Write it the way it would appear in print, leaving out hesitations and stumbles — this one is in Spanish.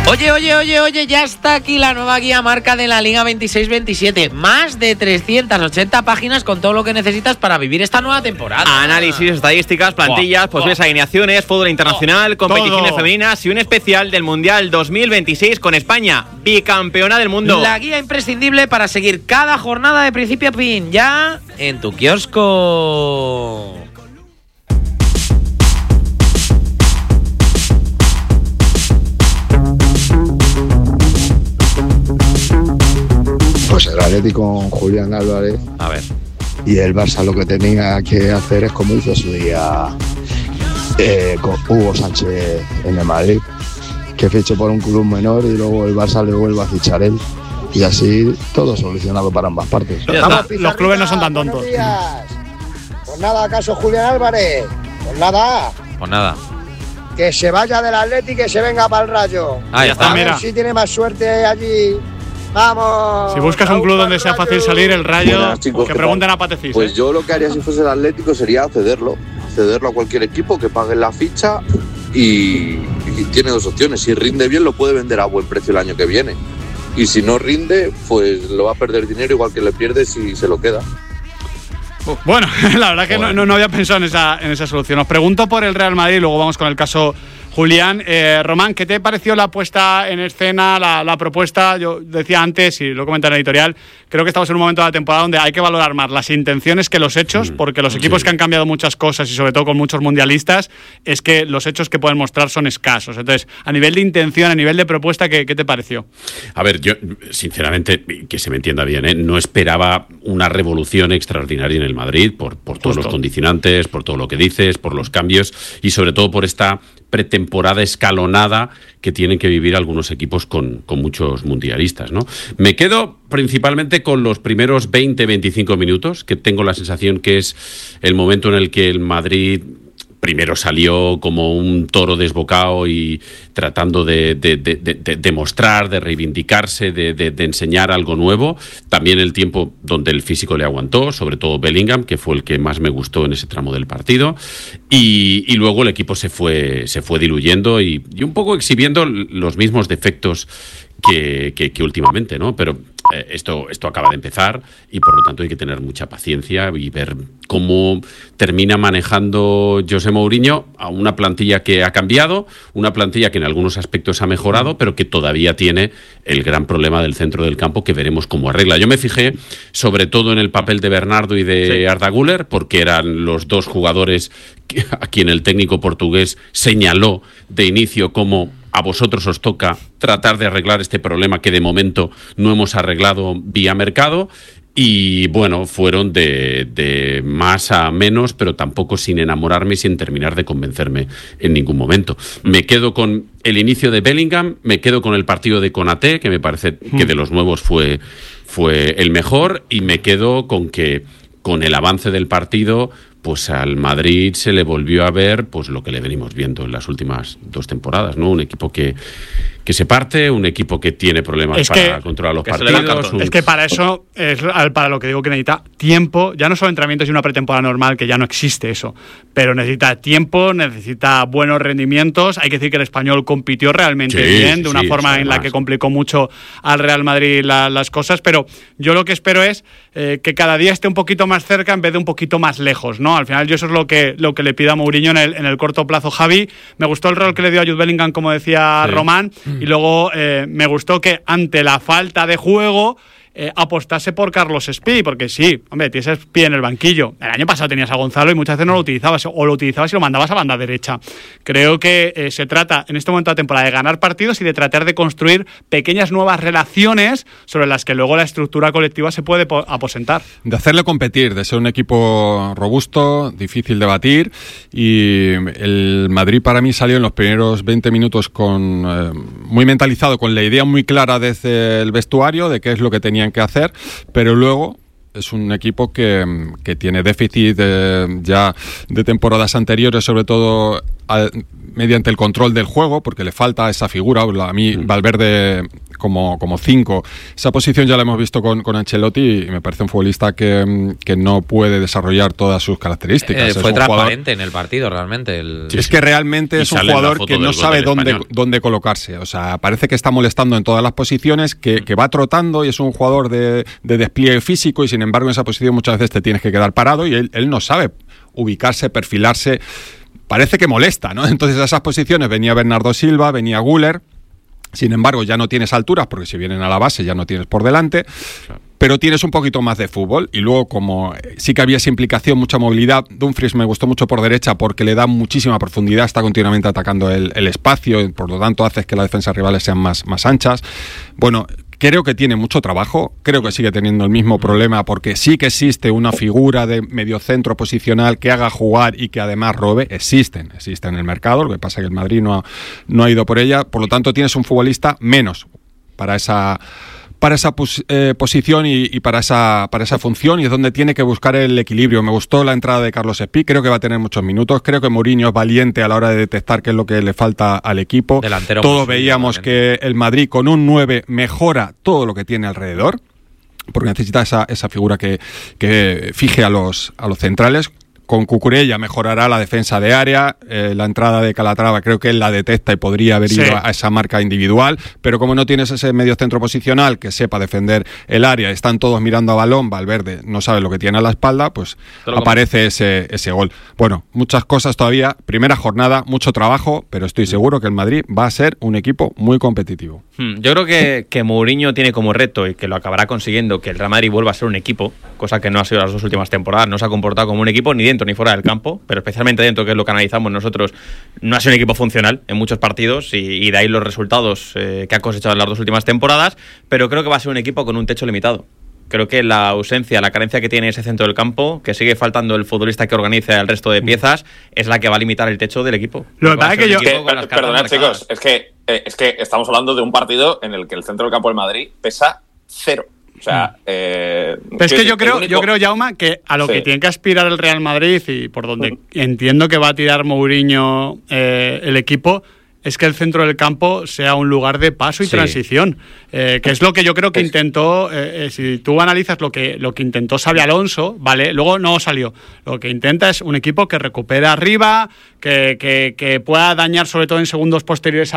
Oye, ya está aquí la nueva guía marca de la Liga 26-27. Más de 380 páginas con todo lo que necesitas para vivir esta nueva temporada. Análisis, estadísticas, plantillas, posibles alineaciones, fútbol internacional, competiciones femeninas y un especial del Mundial 2026 con España, bicampeona del mundo. La guía imprescindible para seguir cada jornada de principio a fin, ya en tu kiosco. Pues el Atlético con Julián Álvarez. A ver. Y el Barça lo que tenía que hacer es como hizo su día con Hugo Sánchez en el Madrid, que fichó por un club menor y luego el Barça le vuelve a fichar él. Y así todo solucionado para ambas partes. Los clubes no son tan tontos. Pues nada, ¿acaso Julián Álvarez? Pues nada. Que se vaya del Atlético y que se venga para el Rayo. Ahí está, mira. Si tiene más suerte allí. ¡Vamos! Si buscas un club donde sea fácil salir, el Rayo, buenas, chicos, que pregunten a Patecís. Pues yo lo que haría si fuese el Atlético sería cederlo a cualquier equipo, que pague la ficha y tiene dos opciones. Si rinde bien, lo puede vender a buen precio el año que viene. Y si no rinde, pues lo va a perder dinero igual que le pierde si se lo queda. Bueno, la verdad que no había pensado en esa solución. Os pregunto por el Real Madrid y luego vamos con el caso Julián. Román, ¿qué te pareció la puesta en escena, la propuesta? Yo decía antes, y lo comenté en el editorial, creo que estamos en un momento de la temporada donde hay que valorar más las intenciones que los hechos, porque los equipos que han cambiado muchas cosas y sobre todo con muchos mundialistas, es que los hechos que pueden mostrar son escasos. Entonces, a nivel de intención, a nivel de propuesta, ¿qué te pareció? A ver, yo, sinceramente, que se me entienda bien, no esperaba una revolución extraordinaria en el Madrid por todos los condicionantes, por todo lo que dices, por los cambios y sobre todo por esta pretemporada escalonada que tienen que vivir algunos equipos con muchos mundialistas, ¿no? Me quedo principalmente con los primeros 20-25 minutos, que tengo la sensación que es el momento en el que el Madrid primero salió como un toro desbocado y tratando de demostrar, de reivindicarse, de enseñar algo nuevo. También el tiempo donde el físico le aguantó, sobre todo Bellingham, que fue el que más me gustó en ese tramo del partido. Y luego el equipo se fue diluyendo y un poco exhibiendo los mismos defectos que últimamente, ¿no? Pero esto acaba de empezar y por lo tanto hay que tener mucha paciencia y ver cómo termina manejando José Mourinho a una plantilla que ha cambiado, una plantilla que en algunos aspectos ha mejorado, pero que todavía tiene el gran problema del centro del campo que veremos cómo arregla. Yo me fijé sobre todo en el papel de Bernardo y de Arda Güler, porque eran los dos jugadores a quien el técnico portugués señaló de inicio como a vosotros os toca tratar de arreglar este problema que de momento no hemos arreglado vía mercado. Y bueno, fueron de más a menos, pero tampoco sin enamorarme y sin terminar de convencerme en ningún momento. Me quedo con el inicio de Bellingham, me quedo con el partido de Konaté, que me parece que de los nuevos fue el mejor, y me quedo con que con el avance del partido, pues al Madrid se le volvió a ver pues lo que le venimos viendo en las últimas 2 temporadas, ¿no? Un equipo que se parte, un equipo que tiene problemas para controlar los partidos. Es que para eso es para lo que digo que necesita tiempo, ya no solo entrenamientos y una pretemporada normal, que ya no existe eso, pero necesita tiempo, necesita buenos rendimientos. Hay que decir que el Español compitió realmente bien, de una forma en la que complicó mucho al Real Madrid las cosas, pero yo lo que espero es que cada día esté un poquito más cerca en vez de un poquito más lejos, ¿no? Al final yo eso es lo que le pido a Mourinho en el corto plazo. Javi, me gustó el rol que le dio a Jude Bellingham, como decía Román, y luego me gustó que ante la falta de juego apostase por Carlos Espí, porque sí, hombre, tienes Espí en el banquillo. El año pasado tenías a Gonzalo y muchas veces no lo utilizabas, o lo utilizabas y lo mandabas a banda derecha. Creo que se trata en este momento de la temporada de ganar partidos y de tratar de construir pequeñas nuevas relaciones sobre las que luego la estructura colectiva se puede aposentar. De hacerle competir, de ser un equipo robusto, difícil de batir, y el Madrid para mí salió en los primeros 20 minutos muy mentalizado, con la idea muy clara desde el vestuario de qué es lo que tenían que hacer, pero luego es un equipo que tiene déficit ya de temporadas anteriores, sobre todo mediante el control del juego, porque le falta esa figura. A mí Valverde como 5. Esa posición ya la hemos visto con Ancelotti y me parece un futbolista que no puede desarrollar todas sus características. Fue transparente en el partido, realmente. Es que realmente es un jugador que no sabe dónde colocarse. O sea, parece que está molestando en todas las posiciones, que va trotando y es un jugador de despliegue físico y sin embargo en esa posición muchas veces te tienes que quedar parado y él no sabe ubicarse, perfilarse. Parece que molesta, ¿no? Entonces a esas posiciones venía Bernardo Silva, venía Güler. Sin embargo, ya no tienes alturas porque si vienen a la base ya no tienes por delante, pero tienes un poquito más de fútbol. Y luego, como sí que había esa implicación, mucha movilidad, Dumfries me gustó mucho por derecha porque le da muchísima profundidad, está continuamente atacando el espacio, y por lo tanto hace que las defensas rivales sean más anchas. Bueno, creo que tiene mucho trabajo, creo que sigue teniendo el mismo problema porque sí que existe una figura de mediocentro posicional que haga jugar y que además robe, existen en el mercado, lo que pasa es que el Madrid no ha ido por ella, por lo tanto tienes un futbolista menos para esa posición y para esa función, y es donde tiene que buscar el equilibrio. Me gustó la entrada de Carlos Espí, creo que va a tener muchos minutos, creo que Mourinho es valiente a la hora de detectar qué es lo que le falta al equipo. Delantero. Todos veíamos que el Madrid con un 9 mejora todo lo que tiene alrededor, porque necesita esa figura que fije a los centrales. Con Cucurella mejorará la defensa de área, la entrada de Calatrava creo que él la detecta y podría haber ido a esa marca individual, pero como no tienes ese medio centro posicional que sepa defender el área, están todos mirando a balón, Valverde no sabe lo que tiene a la espalda, pues aparece ese gol. Bueno, muchas cosas todavía, primera jornada, mucho trabajo, pero estoy seguro que el Madrid va a ser un equipo muy competitivo. Yo creo que Mourinho tiene como reto, y que lo acabará consiguiendo, que el Real Madrid vuelva a ser un equipo, cosa que no ha sido las 2 últimas temporadas, no se ha comportado como un equipo ni dentro ni fuera del campo, pero especialmente dentro, que es lo que analizamos nosotros, no ha sido un equipo funcional en muchos partidos y de ahí los resultados que ha cosechado en las 2 últimas temporadas, pero creo que va a ser un equipo con un techo limitado. Creo que la ausencia, la carencia que tiene ese centro del campo, que sigue faltando el futbolista que organice el resto de piezas, es la que va a limitar el techo del equipo. Lo que pasa es que perdonad, chicos, es que estamos hablando de un partido en el que el centro del campo del Madrid pesa 0. O sea, pero es que yo creo, Jaume, que a lo que tiene que aspirar el Real Madrid y por donde entiendo que va a tirar Mourinho el equipo, es que el centro del campo sea un lugar de paso y transición, que es lo que yo creo que intentó, si tú analizas lo que intentó Xabi Alonso, vale, luego no salió. Lo que intenta es un equipo que recupere arriba, que pueda dañar sobre todo en segundos posteriores